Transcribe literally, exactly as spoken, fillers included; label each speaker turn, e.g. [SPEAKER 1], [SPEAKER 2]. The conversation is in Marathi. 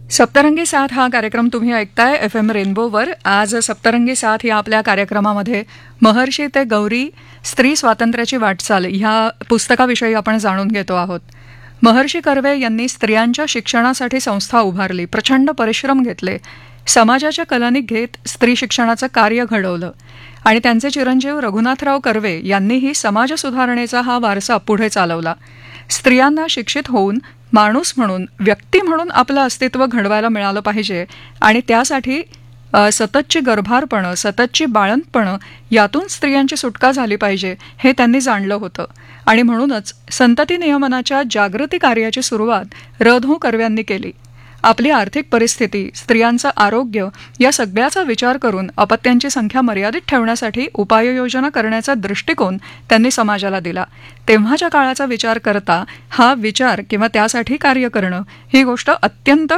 [SPEAKER 1] सप्तरंगी साथ हा कार्यक्रम तुम्ही ऐकताय एफ एम रेनबोवर. आज सप्तरंगी साथ या आपल्या कार्यक्रमामध्ये महर्षी ते गौरी स्त्री स्वातंत्र्याची वाटचाल ह्या पुस्तकाविषयी आपण जाणून घेतो आहोत. महर्षी कर्वे यांनी स्त्रियांच्या शिक्षणासाठी संस्था उभारली, प्रचंड परिश्रम घेतले, समाजाच्या कलानी घेत स्त्री शिक्षणाचं कार्य घडवलं आणि त्यांचे चिरंजीव रघुनाथराव कर्वे यांनीही समाज सुधारणेचा हा वारसा पुढे चालवला. स्त्रियांना शिक्षित होऊन माणूस म्हणून, व्यक्ती म्हणून आपलं अस्तित्व घडवायला मिळालं पाहिजे आणि त्यासाठी सततची गर्भारपणं, सततची बाळंतपणं यातून स्त्रियांची सुटका झाली पाहिजे हे त्यांनी जाणलं होतं आणि म्हणूनच संतती नियमनाच्या जागृती कार्याची सुरुवात र धो कर्व्यांनी केली. आपली आर्थिक परिस्थिती, स्त्रियांचं आरोग्य या सगळ्याचा विचार करून अपत्यांची संख्या मर्यादित ठेवण्यासाठी उपाययोजना करण्याचा दृष्टिकोन त्यांनी समाजाला दिला. तेव्हाच्या काळाचा विचार करता हा विचार किंवा त्यासाठी कार्य करणं ही गोष्ट अत्यंत